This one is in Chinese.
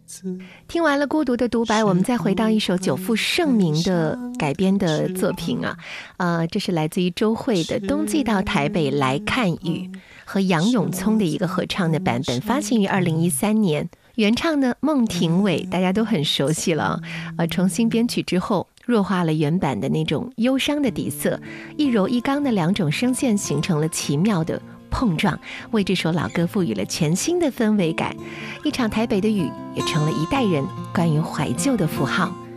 听完了孤独的独白，我们再回到一首久负盛名的改编的作品这是来自于周蕙的《冬季到台北来看雨》，和杨永聪的一个合唱的版本，发行于2013年。原唱呢孟庭苇大家都很熟悉了重新编曲之后，弱化了原版的那种忧伤的底色，一柔一刚的两种声线形成了奇妙的碰撞，为这首老歌赋予了全新的氛围感。一场台北的雨也成了一代人关于怀旧的符号。